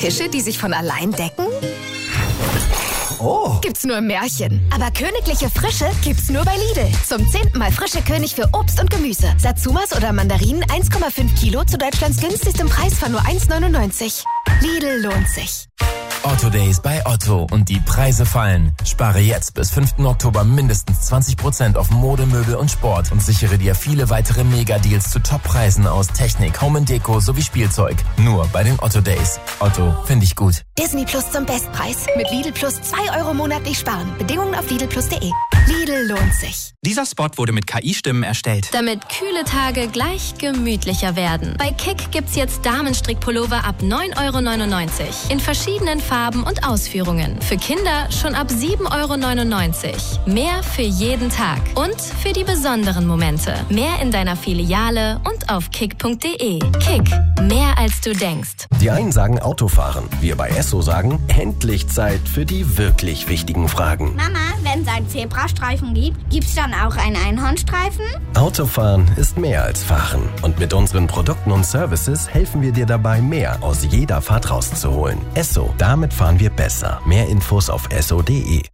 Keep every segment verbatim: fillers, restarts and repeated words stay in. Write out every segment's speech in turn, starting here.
Tische, die sich von allein decken? Oh. Gibt's nur im Märchen. Aber königliche Frische gibt's nur bei Lidl. Zum zehnten Mal frische König für Obst und Gemüse. Satsumas oder Mandarinen eins Komma fünf Kilo zu Deutschlands günstigstem Preis von nur eins neunundneunzig. Lidl lohnt sich. Otto Days bei Otto und die Preise fallen. Spare jetzt bis fünften Oktober mindestens zwanzig Prozent auf Mode, Möbel und Sport und sichere dir viele weitere Mega-Deals zu Top-Preisen aus Technik, Home and Deko sowie Spielzeug. Nur bei den Otto Days. Otto, finde ich gut. Disney Plus zum Bestpreis. Mit Lidl Plus zwei Euro monatlich sparen. Bedingungen auf lidl plus punkt de. Lidl lohnt sich. Dieser Spot wurde mit K I-Stimmen erstellt. Damit kühle Tage gleich gemütlicher werden. Bei Kick gibt's jetzt Damenstrickpullover ab neun Euro neunundneunzig. In verschiedenen Farben und Ausführungen. Für Kinder schon ab sieben Euro neunundneunzig. Mehr für jeden Tag. Und für die besonderen Momente. Mehr in deiner Filiale und auf kick punkt de. Kick. Mehr als du denkst. Die einen sagen Autofahren. Wir bei Esso sagen, endlich Zeit für die wirklich wichtigen Fragen. Mama, wenn es einen Zebrastreifen gibt, gibt's dann auch einen Einhornstreifen? Autofahren ist mehr als Fahren. Und mit unseren Produkten und Services helfen wir dir dabei, mehr aus jeder Fahrt rauszuholen. Esso, damit fahren wir besser. Mehr Infos auf esso punkt de.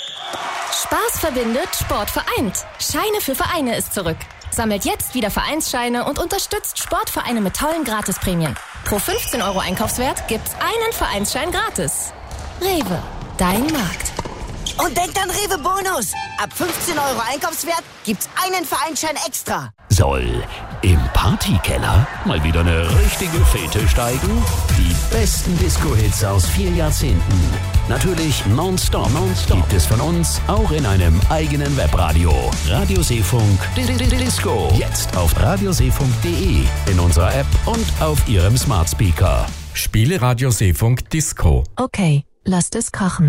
Spaß verbindet, Sport vereint. Scheine für Vereine ist zurück. Sammelt jetzt wieder Vereinsscheine und unterstützt Sportvereine mit tollen Gratisprämien. Pro fünfzehn Euro Einkaufswert gibt's einen Vereinsschein gratis. Rewe, dein Markt. Und denkt an Rewe Bonus. Ab fünfzehn Euro Einkaufswert gibt's einen Vereinsschein extra. Soll im Partykeller mal wieder eine richtige Fete steigen? Die besten Disco-Hits aus vier Jahrzehnten. Natürlich nonstop, nonstop gibt es von uns auch in einem eigenen Webradio. Radioseefunk Disco. Jetzt auf radioseefunk punkt de, in unserer App und auf Ihrem Smart Speaker. Spiele Radioseefunk Disco. Okay, lasst es krachen.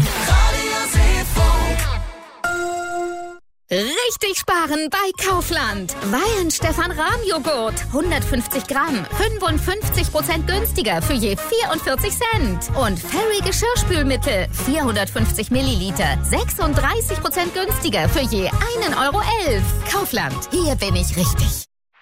Richtig sparen bei Kaufland. Weihen Stefan Rahm Joghurt. hundertfünfzig Gramm. fünfundfünfzig Prozent günstiger für je vierundvierzig Cent. Und Fairy Geschirrspülmittel. vierhundertfünfzig Milliliter. sechsunddreißig Prozent günstiger für je einen Euro elf. Kaufland. Hier bin ich richtig.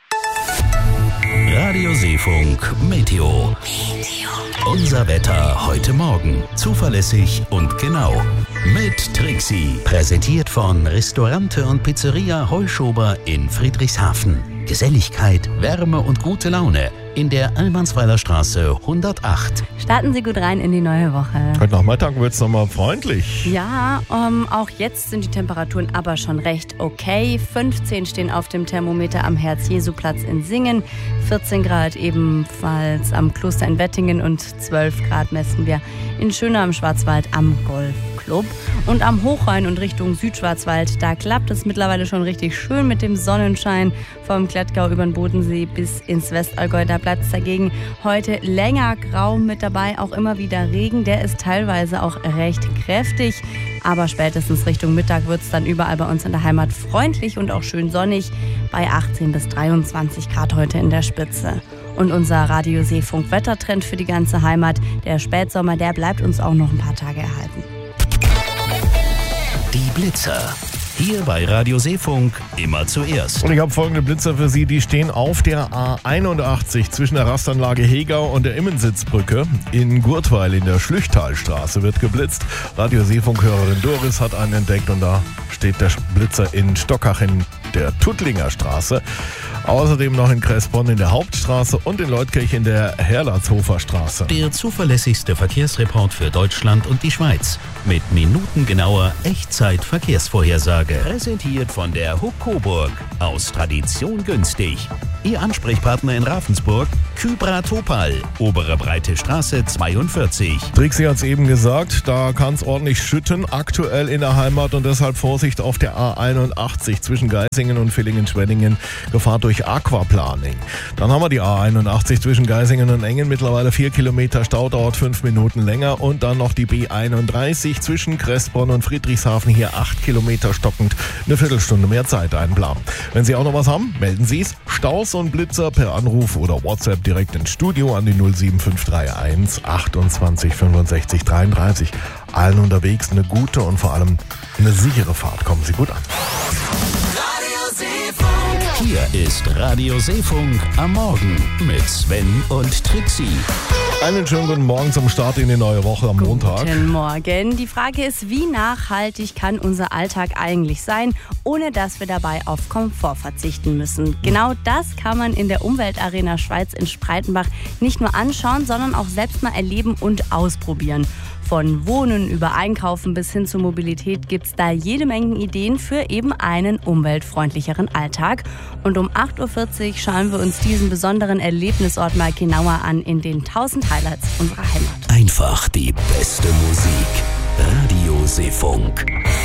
Radioseefunk Meteo. Meteo. Unser Wetter heute Morgen. Zuverlässig und genau. Mit Trixie. Präsentiert von Restaurante und Pizzeria Heuschober in Friedrichshafen. Geselligkeit, Wärme und gute Laune in der Almansweiler Straße hundertacht. Starten Sie gut rein in die neue Woche. Heute Nachmittag wird es nochmal freundlich. Ja, um, auch jetzt sind die Temperaturen aber schon recht okay. fünfzehn stehen auf dem Thermometer am Herz-Jesu-Platz in Singen, vierzehn Grad ebenfalls am Kloster in Wettingen und zwölf Grad messen wir in Schöner am Schwarzwald am Golfclub. Und am Hochrhein und Richtung Südschwarzwald, da klappt es mittlerweile schon richtig schön mit dem Sonnenschein vom Klettgau über den Bodensee bis ins Westallgäu. Da bleibt es dagegen heute länger grau mit dabei, auch immer wieder Regen. Der ist teilweise auch recht kräftig, aber spätestens Richtung Mittag wird es dann überall bei uns in der Heimat freundlich und auch schön sonnig bei achtzehn bis dreiundzwanzig Grad heute in der Spitze. Und unser Radioseefunk-Wettertrend für die ganze Heimat, der Spätsommer, der bleibt uns auch noch ein paar Tage erhalten. Die Blitzer. Hier bei Radio Seefunk immer zuerst. Und ich habe folgende Blitzer für Sie, die stehen auf der A einundachtzig zwischen der Rastanlage Hegau und der Immensitzbrücke. In Gurtweil in der Schlüchtalstraße wird geblitzt. Radio Seefunk-Hörerin Doris hat einen entdeckt und da steht der Blitzer in Stockach in der Tuttlinger Straße. Außerdem noch in Kressbronn in der Hauptstraße und in Leutkirch in der Herlatzhofer Straße. Der zuverlässigste Verkehrsreport für Deutschland und die Schweiz. Mit minutengenauer Echtzeit-Verkehrsvorhersage. Präsentiert von der Huck Coburg. Aus Tradition günstig. Ihr Ansprechpartner in Ravensburg, Kybra Topal, Obere Breite Straße zweiundvierzig. Trixie hat es eben gesagt, da kann es ordentlich schütten, aktuell in der Heimat und deshalb Vorsicht auf der A einundachtzig zwischen Geisingen und Villingen-Schwenningen, Gefahr durch Aquaplaning. Dann haben wir die A einundachtzig zwischen Geisingen und Engen, mittlerweile vier Kilometer Stau, dauert fünf Minuten länger und dann noch die B einunddreißig zwischen Kressbronn und Friedrichshafen, hier acht Kilometer stockend, eine Viertelstunde mehr Zeit einplanen. Wenn Sie auch noch was haben, melden Sie es. Staus und Blitzer per Anruf oder WhatsApp direkt ins Studio an die null sieben fünf drei eins achtundzwanzig fünfundsechzig dreiunddreißig. Allen unterwegs eine gute und vor allem eine sichere Fahrt. Kommen Sie gut an. Radio Seefunk. Hier ist Radio Seefunk am Morgen mit Sven und Trixie. Einen schönen guten Morgen zum Start in die neue Woche am Montag. Guten Morgen. Die Frage ist, wie nachhaltig kann unser Alltag eigentlich sein, ohne dass wir dabei auf Komfort verzichten müssen? Genau das kann man in der Umweltarena Schweiz in Spreitenbach nicht nur anschauen, sondern auch selbst mal erleben und ausprobieren. Von Wohnen über Einkaufen bis hin zur Mobilität gibt es da jede Menge Ideen für eben einen umweltfreundlicheren Alltag. Und um acht Uhr vierzig schauen wir uns diesen besonderen Erlebnisort mal genauer an in den tausend Highlights unserer Heimat. Einfach die beste Musik. Radio Seefunk.